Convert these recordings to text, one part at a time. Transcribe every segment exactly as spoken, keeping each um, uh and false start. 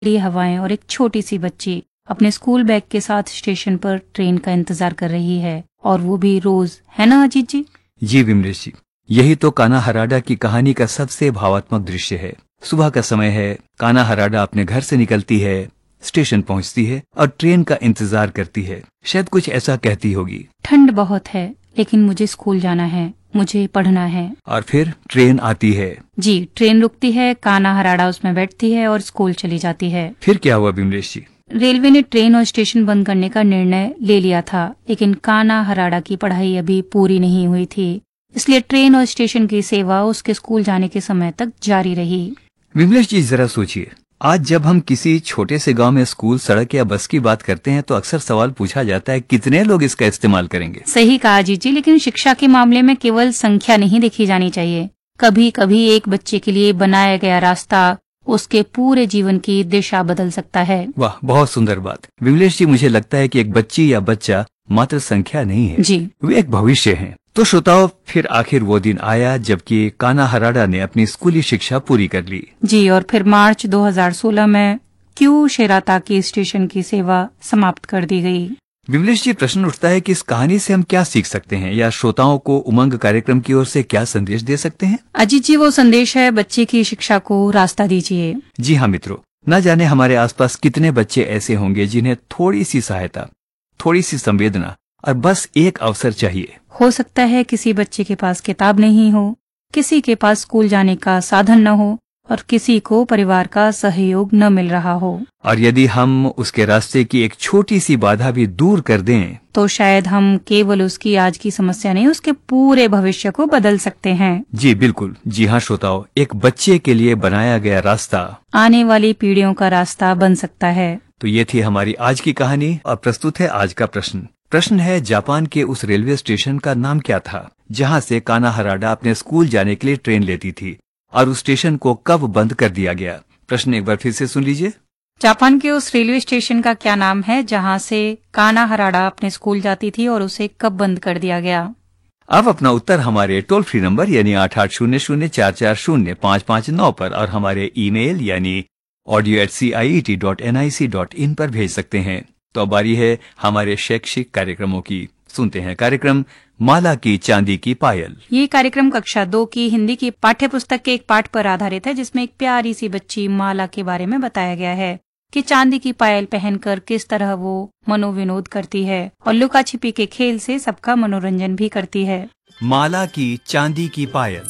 खुली हवाएं और एक छोटी सी बच्ची अपने स्कूल बैग के साथ स्टेशन पर ट्रेन का इंतजार कर रही है, और वो भी रोज, है ना अजीत जी? जी विमलेश जी, यही तो कान्हा हराडा की कहानी का सबसे भावात्मक दृश्य है। सुबह का समय है, कान्हा हराडा अपने घर से निकलती है, स्टेशन पहुंचती है और ट्रेन का इंतजार करती है। शायद कुछ ऐसा कहती होगी, ठंड बहुत है लेकिन मुझे स्कूल जाना है, मुझे पढ़ना है। और फिर ट्रेन आती है। जी, ट्रेन रुकती है, कान्हा हराडा उसमें बैठती है और स्कूल चली जाती है। फिर क्या हुआ विमलेश जी? रेलवे ने ट्रेन और स्टेशन बंद करने का निर्णय ले लिया था, लेकिन कान्हा हराडा की पढ़ाई अभी पूरी नहीं हुई थी, इसलिए ट्रेन और स्टेशन की सेवा उसके स्कूल जाने के समय तक जारी रही। विमलेश जी जरा सोचिए, आज जब हम किसी छोटे से गांव में स्कूल, सड़क या बस की बात करते हैं तो अक्सर सवाल पूछा जाता है, कितने लोग इसका इस्तेमाल करेंगे? सही कहा जी जी, लेकिन शिक्षा के मामले में केवल संख्या नहीं देखी जानी चाहिए। कभी कभी एक बच्चे के लिए बनाया गया रास्ता उसके पूरे जीवन की दिशा बदल सकता है। वाह, बहुत सुंदर बात। विमलेश जी, मुझे लगता है कि एक बच्ची या बच्चा मात्र संख्या नहीं है जी, वे एक भविष्य हैं। तो श्रोताओं, फिर आखिर वो दिन आया जबकि कान्हा हराडा ने अपनी स्कूली शिक्षा पूरी कर ली। जी, और फिर मार्च दो हज़ार सोलह में क्यू शिराताकी स्टेशन की सेवा समाप्त कर दी गई। विमलेश जी, प्रश्न उठता है कि इस कहानी से हम क्या सीख सकते हैं, या श्रोताओं को उमंग कार्यक्रम की ओर से क्या संदेश दे सकते हैं? अजीत जी, वो संदेश है, बच्चे की शिक्षा को रास्ता दीजिए। जी हाँ मित्रों, न जाने हमारे आसपास कितने बच्चे ऐसे होंगे जिन्हें थोड़ी सी सहायता, थोड़ी सी संवेदना और बस एक अवसर चाहिए। हो सकता है किसी बच्चे के पास किताब नहीं हो, किसी के पास स्कूल जाने का साधन न हो और किसी को परिवार का सहयोग न मिल रहा हो। और यदि हम उसके रास्ते की एक छोटी सी बाधा भी दूर कर दें तो शायद हम केवल उसकी आज की समस्या नहीं, उसके पूरे भविष्य को बदल सकते हैं। जी बिल्कुल, जी हाँ श्रोताओ, एक बच्चे के लिए बनाया गया रास्ता आने वाली पीढ़ियों का रास्ता बन सकता है। तो ये थी हमारी आज की कहानी, और प्रस्तुत है आज का प्रश्न। प्रश्न है, जापान के उस रेलवे स्टेशन का नाम क्या था जहाँ से कान्हा हराडा अपने स्कूल जाने के लिए ट्रेन लेती थी, और उस स्टेशन को कब बंद कर दिया गया? प्रश्न एक बार फिर से सुन लीजिए। जापान के उस रेलवे स्टेशन का क्या नाम है जहां से कान्हा हराडा अपने स्कूल जाती थी और उसे कब बंद कर दिया गया? अब अपना उत्तर हमारे टोल फ्री नंबर यानी आठ आठ शून्य शून्य चार चार शून्य पाँच पाँच नौ पर और हमारे ईमेल यानी audio eight C I E T dot N I C dot in पर भेज सकते हैं। तो अब बारी है हमारे शैक्षिक कार्यक्रमों की। सुनते हैं कार्यक्रम माला की चांदी की पायल। ये कार्यक्रम कक्षा दो की हिंदी की पाठ्य पुस्तक के एक पाठ पर आधारित है, जिसमें एक प्यारी सी बच्ची माला के बारे में बताया गया है कि चांदी की पायल पहनकर किस तरह वो मनोविनोद करती है और लुका छिपी के खेल से सबका मनोरंजन भी करती है। माला की चांदी की पायल।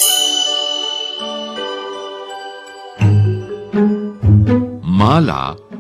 माला